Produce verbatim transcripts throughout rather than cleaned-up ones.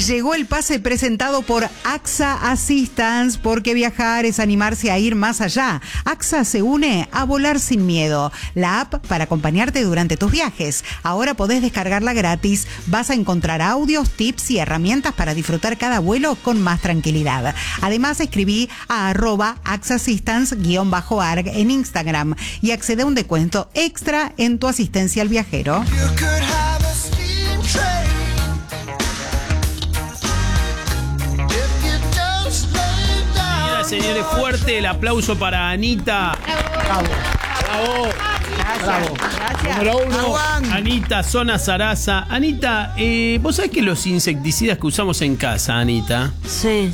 Llegó el pase presentado por A X A Assistance, porque viajar es animarse a ir más allá. A X A se une a volar sin miedo, la app para acompañarte durante tus viajes. Ahora podés descargarla gratis. Vas a encontrar audios, tips y herramientas para disfrutar cada vuelo con más tranquilidad. Además, escribí a arroba axassistance-arg en Instagram y accede a un descuento extra en tu asistencia al viajero. Señores, fuerte el aplauso para Anita. Bravo. Bravo. Gracias. Bravo. Gracias. Número uno. Anita, zona Sarasa. Anita, eh, vos sabés que los insecticidas que usamos en casa, Anita, Sí.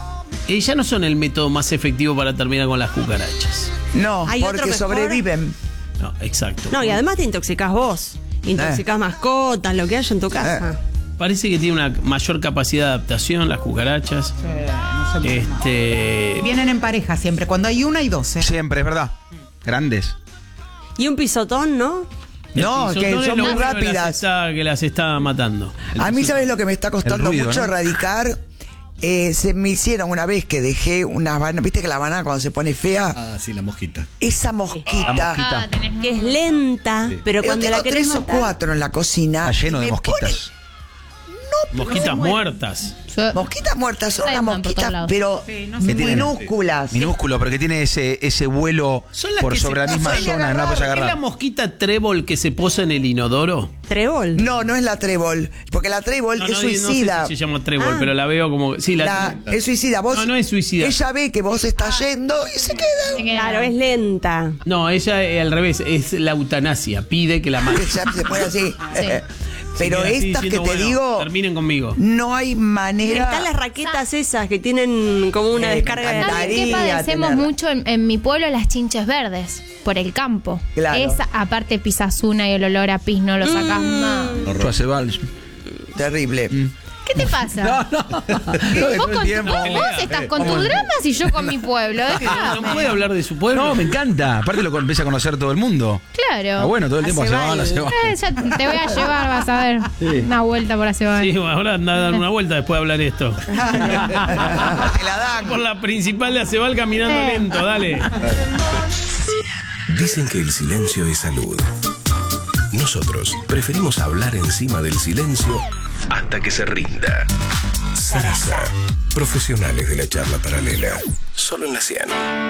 eh, ya no son el método más efectivo para terminar con las cucarachas. No, ¿Hay otro porque mejor? sobreviven. No, exacto. No, y además te intoxicás vos. Intoxicás Eh. mascotas, lo que haya en tu casa. Parece que tiene una mayor capacidad de adaptación las cucarachas. No sé. Este. Vienen en pareja siempre. Cuando hay una, hay doce. Siempre, es verdad. Grandes. Y un pisotón, ¿no? el No, que pisotón es son lo muy único que las rápidas. está- que las está matando. A mí, ¿sabes lo que me está costando ruido, mucho ¿no? erradicar? Eh, se me hicieron una vez que dejé una banana. ¿Viste que la banana cuando se pone fea? Ah, sí, la mosquita. Esa mosquita. La mosquita. Ah, tenés Que es lenta, pero Pero cuando tengo la querés tres o matar... cuatro en la cocina. Está lleno de Me mosquitas. Mosquitas muertas. pone- Mosquitas muertas, son Hay unas un montón por mosquitas, todos lados. pero Sí, no sé. minúsculas. Minúsculo, porque tiene ese, ese vuelo Son las por que sobre se la misma posan zona, no la puedes ¿Es la agarrar. mosquita trébol que se posa en el inodoro? Trébol. No, no es la trébol, porque la trébol No, es no, suicida. No sé si se llama trébol, Ah. pero la veo como. Sí, la, La- es suicida. Vos, No, no es suicida. Ella ve que vos estás yendo y se queda. Claro, es lenta. No, ella eh, al revés, es la eutanasia. Pide que la maten. Ella se pone así. Sí. Pero Se queda así estas que diciendo, te bueno, digo, terminen conmigo. no hay manera. Están las raquetas esas que tienen como una Eh, descarga me de... encantaría. ¿Saben qué padecemos tener- mucho en, en mi pueblo? Las chinches verdes, por el campo. Claro. Esa, aparte pisas una y el olor a pis no lo sacás más. Yo hace vals. Terrible. ¿Qué te pasa? No, Vos, con tu- tiempo. vos- vos estás con tus dramas y yo con mi pueblo. No Dejame. puede hablar de su pueblo. No, me encanta. Aparte lo empieza a conocer todo el mundo. Claro. Ah, bueno, todo el tiempo Hace se va, vals. se va. Eh, ya te voy a llevar, vas a ver. Una vuelta por Acebal. Sí, bueno, ahora anda a dar una vuelta después de hablar esto. Te la dan. Por la principal de Acebal caminando Eh. lento, dale. Dicen que el silencio es salud. Nosotros preferimos hablar encima del silencio hasta que se rinda. Sarasa, profesionales de la charla paralela. Solo en la cien.